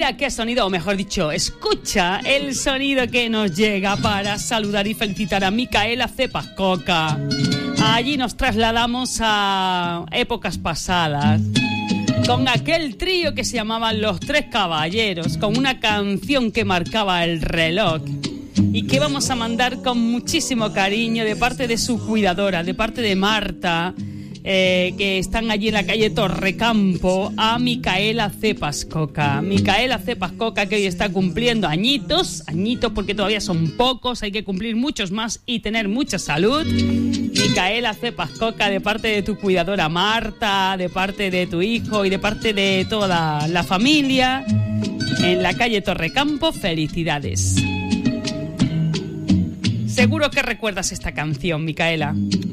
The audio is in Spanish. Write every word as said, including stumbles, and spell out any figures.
Mira qué sonido, o mejor dicho, escucha el sonido que nos llega para saludar y felicitar a Micaela Cepas Coca. Allí nos trasladamos a épocas pasadas, con aquel trío que se llamaban Los Tres Caballeros, con una canción que marcaba el reloj y que vamos a mandar con muchísimo cariño de parte de su cuidadora, de parte de Marta, eh, que están allí en la calle Torrecampo, a Micaela Cepas Coca. Micaela Cepas Coca, que hoy está cumpliendo añitos, añitos porque todavía son pocos, hay que cumplir muchos más y tener mucha salud. Micaela Cepas Coca, de parte de tu cuidadora Marta, de parte de tu hijo y de parte de toda la familia, en la calle Torrecampo, felicidades. Seguro que recuerdas esta canción, Micaela.